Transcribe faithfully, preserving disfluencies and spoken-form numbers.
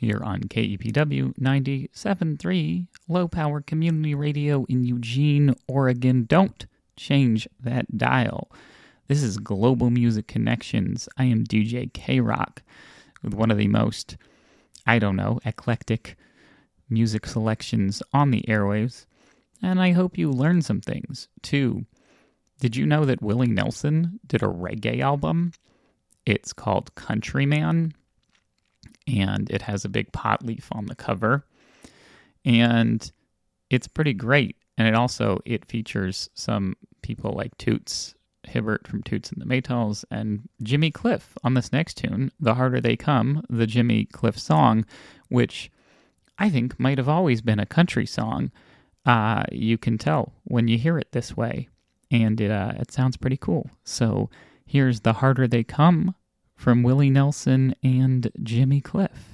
here on K E P W ninety-seven point three, Low Power Community Radio in Eugene, Oregon. Don't change that dial. This is Global Music Connections. I am D J K-Rock with one of the most, I don't know, eclectic music selections on the airwaves. And I hope you learned some things, too. Did you know that Willie Nelson did a reggae album? It's called Countryman, and it has a big pot leaf on the cover. And it's pretty great. And it also, it features some people like Toots Hibbert from Toots and the Maytals and Jimmy Cliff on this next tune, The Harder They Come, the Jimmy Cliff song, which I think might have always been a country song. Uh, you can tell when you hear it this way, and it uh, it sounds pretty cool. So here's The Harder They Come from Willie Nelson and Jimmy Cliff.